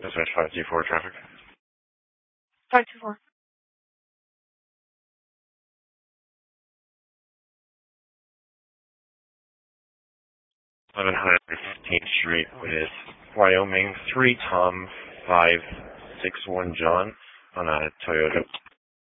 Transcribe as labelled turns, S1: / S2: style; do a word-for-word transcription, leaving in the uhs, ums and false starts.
S1: Dispatch five two four traffic.
S2: five two four.
S1: eleven fifteenth Street with Wyoming three Tom five six one John on a Toyota